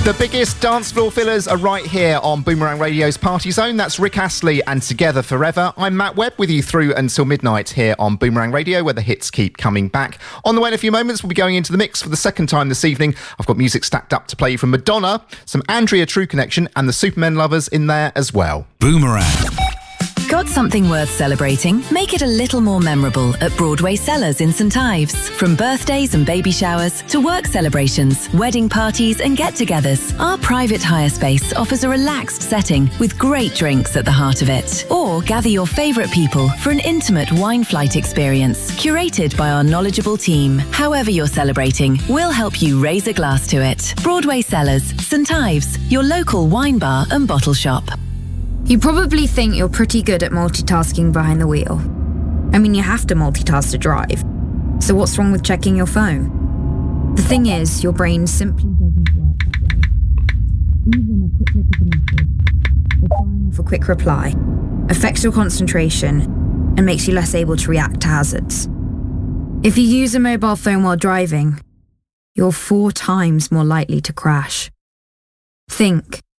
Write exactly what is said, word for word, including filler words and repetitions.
The biggest dance floor fillers are right here on Boomerang Radio's Party Zone. That's Rick Astley and Together Forever. I'm Matt Webb with you through until midnight here on Boomerang Radio, where the hits keep coming back. On the way in a few moments, we'll be going into the mix for the second time this evening. I've got music stacked up to play from Madonna, some Andrea True Connection, and the Supermen Lovers in there as well. Boomerang. Got something worth celebrating? Make it a little more memorable at Broadway Cellars in St Ives. From birthdays and baby showers to work celebrations, wedding parties and get-togethers, our private hire space offers a relaxed setting with great drinks at the heart of it. Or gather your favourite people for an intimate wine flight experience curated by our knowledgeable team. However you're celebrating, we'll help you raise a glass to it. Broadway Cellars, St Ives, your local wine bar and bottle shop. You probably think you're pretty good at multitasking behind the wheel. I mean, you have to multitask to drive. So what's wrong with checking your phone? The thing is, your brain simply doesn't work that way. Even a quick look at a message, or firing off a quick reply, affects your concentration and makes you less able to react to hazards. If you use a mobile phone while driving, you're four times more likely to crash. Think.